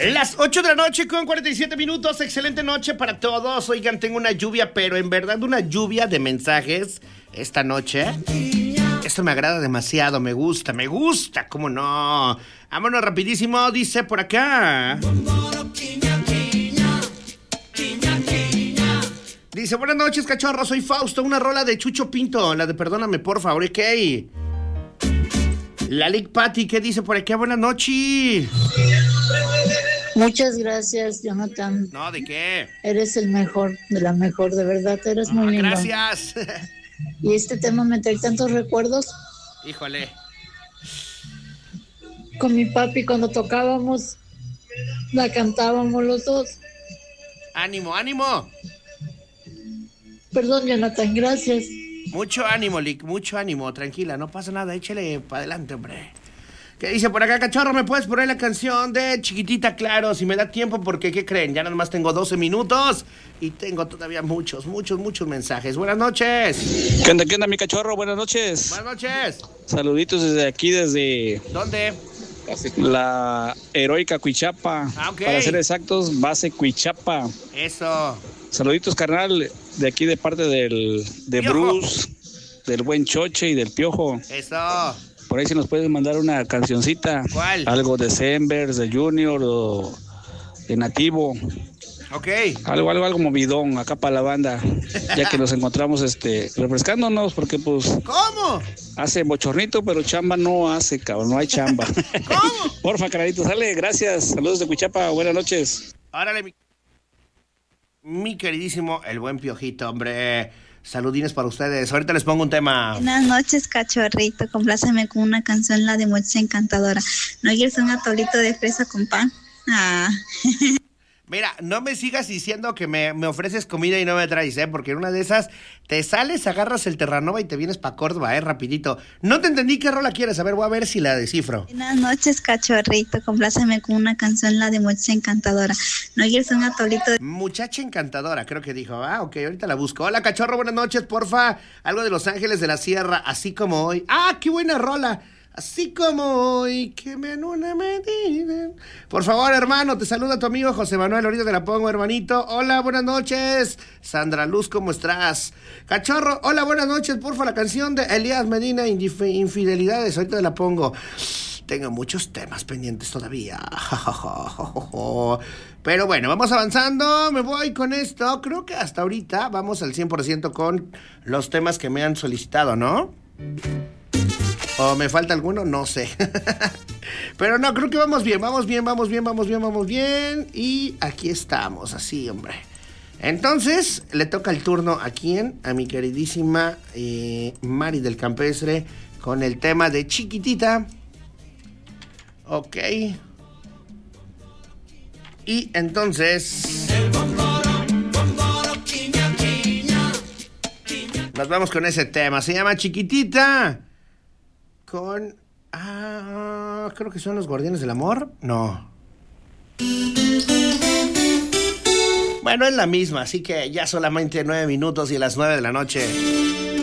Las 8 de la noche con 47 minutos. Excelente noche para todos. Oigan, tengo una lluvia, pero en verdad una lluvia de mensajes esta noche. Esto me agrada demasiado, me gusta, ¿cómo no? Vámonos rapidísimo, dice por acá. Dice, buenas noches, cachorro, soy Fausto, una rola de Chucho Pinto, la de Perdóname, por favor, ¿ok? La Lick Patty, ¿qué dice por acá? Buenas noches. Muchas gracias, Jonathan. No, ¿de qué? Eres el mejor, de la mejor, de verdad, eres muy lindo. Gracias. Y este tema me trae tantos recuerdos. Híjole. Con mi papi cuando tocábamos, la cantábamos los dos. Ánimo, ánimo. Perdón, Jonathan, gracias. Mucho ánimo, Lick, mucho ánimo. Tranquila, no pasa nada, échale para adelante, hombre. ¿Qué dice por acá, cachorro? ¿Me puedes poner la canción de Chiquitita? Claro, si me da tiempo, porque ¿qué creen? Ya nada más tengo 12 minutos y tengo todavía muchos mensajes. Buenas noches. ¿Qué onda, mi cachorro? Buenas noches. Buenas noches. Saluditos desde aquí, desde... ¿Dónde? La heroica Cuichapa. Okay. Para ser exactos, base Cuichapa. Eso. Saluditos, carnal, de aquí de parte de Piojo. Bruce, del buen Choche y del Piojo. Eso. Por ahí si nos puedes mandar una cancioncita. ¿Cuál? Algo de Sembers, de Junior o de Nativo. Ok. Algo movidón acá para la banda. Ya que nos encontramos refrescándonos porque pues... ¿Cómo? Hace bochornito, pero chamba no hace, cabrón, no hay chamba. ¿Cómo? Porfa, carnalito, sale, gracias. Saludos de Cuichapa, buenas noches. Árale, mi queridísimo, el buen Piojito, hombre. Saludines para ustedes. Ahorita les pongo un tema. Buenas noches, cachorrito. Compláceme con una canción, la de Muchacha Encantadora. ¿No quieres un atolito de fresa con pan? Ah. Mira, no me sigas diciendo que me ofreces comida y no me traes, porque en una de esas te sales, agarras el Terranova y te vienes para Córdoba, rapidito. No te entendí qué rola quieres, a ver, voy a ver si la descifro. Buenas noches, cachorrito. Compláceme con una canción, la de Muchacha Encantadora. ¿No quieres un atolito de... Muchacha Encantadora, creo que dijo. Ok, ahorita la busco. Hola, cachorro, buenas noches, porfa. Algo de Los Ángeles de la Sierra, así como hoy. ¡Ah, qué buena rola! Así como hoy, que me en una medida. Por favor, hermano, te saluda tu amigo José Manuel. Ahorita te la pongo, hermanito. Hola, buenas noches. Sandra Luz, ¿cómo estás? Cachorro, hola, buenas noches. Porfa, la canción de Elías Medina, Infidelidades. Ahorita te la pongo. Tengo muchos temas pendientes todavía. Pero bueno, vamos avanzando. Me voy con esto. Creo que hasta ahorita vamos al 100% con los temas que me han solicitado, ¿no? ¿O me falta alguno? No sé. Pero no, creo que vamos bien. Y aquí estamos, así, hombre. Entonces, le toca el turno a quién? A mi queridísima Mari del Campestre con el tema de Chiquitita. Ok. Y entonces... nos vamos con ese tema. Se llama Chiquitita. Con... creo que son los Guardianes del Amor. No. Bueno, es la misma, así que ya solamente 9 minutos y a las 9 de la noche.